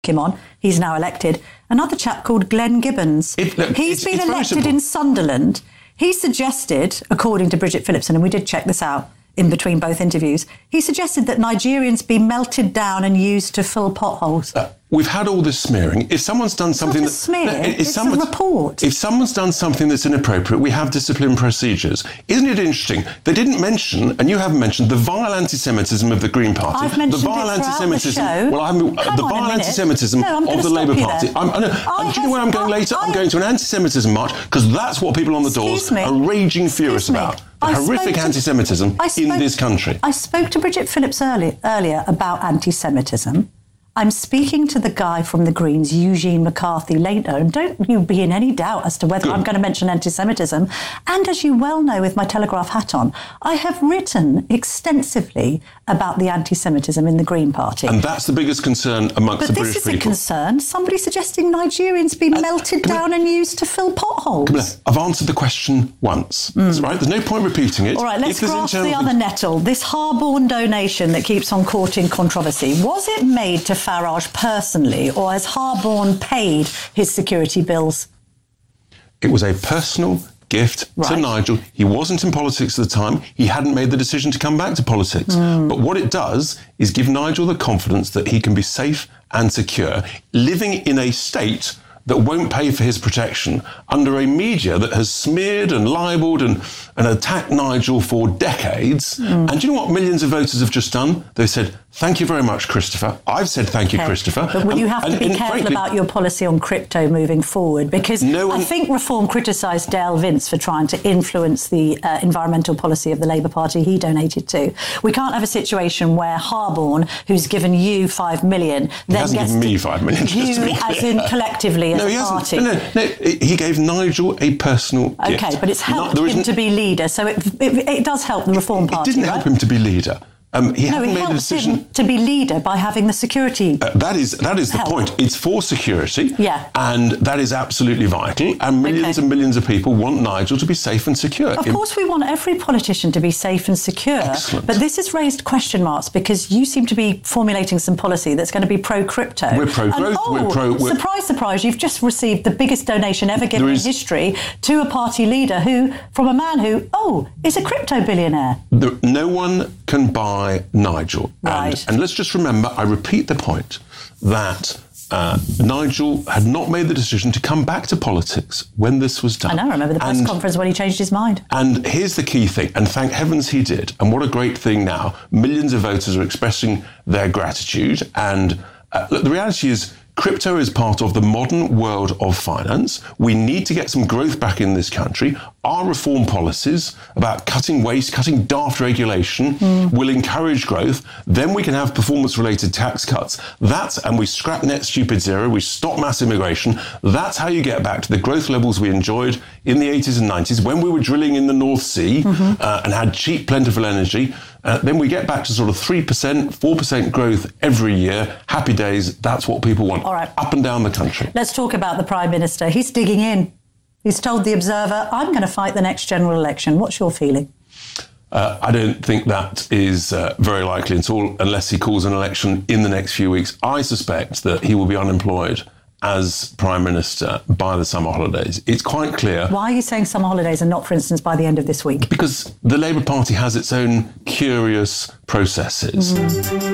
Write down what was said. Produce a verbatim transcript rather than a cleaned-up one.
him on. He's now elected. Another chap called Glenn Gibbons. It, look, He's it's, been it's elected in Sunderland. He suggested, according to Bridget Phillipson, and we did check this out in between both interviews, he suggested that Nigerians be melted down and used to fill potholes. Uh, we've had all this smearing. If someone's done something... It's not a that, smear, no, if it's a report. If someone's done something that's inappropriate, we have discipline procedures. Isn't it interesting? They didn't mention, and you haven't mentioned, the vile anti-Semitism of the Green Party. I've mentioned the vile it throughout anti-Semitism. the show. Well, I haven't, uh, the vile anti-Semitism no, of the Labour Party. I'm, I know, I and do you know where I'm going I, later? I, I'm going to an anti-Semitism march because that's what people on the doors me. are raging furious me. about. The I horrific to, anti-Semitism spoke, in this country. I spoke to Bridget Phillips early, earlier about anti-Semitism. I'm speaking to the guy from the Greens, Eugene McCarthy, later, and don't you be in any doubt as to whether Good. I'm going to mention anti-Semitism. And as you well know, with my Telegraph hat on, I have written extensively about the anti-Semitism in the Green Party. And that's the biggest concern amongst but the British people. But this is a concern. Somebody suggesting Nigerians be uh, melted down and used to fill potholes. Camilla, I've answered the question once. Mm. That's right. There's no point repeating it. All right, let's grasp the other nettle. This Harborne donation that keeps on courting controversy, was it made to Farage personally, or has Harborne paid his security bills? It was a personal gift right. to Nigel. He wasn't in politics at the time. He hadn't made the decision to come back to politics. Mm. But what it does is give Nigel the confidence that he can be safe and secure, living in a state that won't pay for his protection under a media that has smeared and libelled and, and attacked Nigel for decades. Mm. And do you know what millions of voters have just done? They said, thank you very much, Christopher. I've said thank you, okay. Christopher. But will and, you have to and, be and careful frankly, about your policy on crypto moving forward? Because no one, I think Reform criticised Dale Vince for trying to influence the uh, environmental policy of the Labour Party he donated to. We can't have a situation where Harborne, who's given you five million, he then hasn't gets given me five million. You, as in collectively as no, a he party. No, no, no, he gave Nigel a personal okay, gift. But it's helped no, him to be leader, so it, it, it does help the Reform Party. It didn't right? help him to be leader. Um, he no, hadn't it made helps the decision him to be leader by having the security. Uh, that is that is the help. point. It's for security, yeah, and that is absolutely vital. And millions okay. and millions of people want Nigel to be safe and secure. Of In- course, we want every politician to be safe and secure. Excellent. But this has raised question marks because you seem to be formulating some policy that's going to be pro-crypto. We're pro-growth. Oh, we're pro. We're surprise, surprise! You've just received the biggest donation ever given is, in history to a party leader who, from a man who, oh, is a crypto billionaire. There, no one can buy Nigel. Right. And, and let's just remember, I repeat the point, that uh, Nigel had not made the decision to come back to politics when this was done. I know, I remember the press and, conference when he changed his mind. And here's the key thing, and thank heavens he did, and what a great thing now. Millions of voters are expressing their gratitude, and uh, look, the reality is, crypto is part of the modern world of finance. We need to get some growth back in this country. Our reform policies about cutting waste, cutting daft regulation mm. will encourage growth. Then we can have performance-related tax cuts. That's, and we scrap net stupid zero, we stop mass immigration. That's how you get back to the growth levels we enjoyed in the eighties and nineties when we were drilling in the North Sea mm-hmm. uh, and had cheap, plentiful energy. Uh, then we get back to sort of three percent, four percent growth every year. Happy days, that's what people want. All right. Up and down the country. Let's talk about the Prime Minister. He's digging in. He's told The Observer, I'm going to fight the next general election. What's your feeling? Uh, I don't think that is uh, very likely at all, unless he calls an election in the next few weeks. I suspect that he will be unemployed as Prime Minister by the summer holidays. It's quite clear. Why are you saying summer holidays and not, for instance, by the end of this week? Because the Labour Party has its own curious processes. Mm-hmm.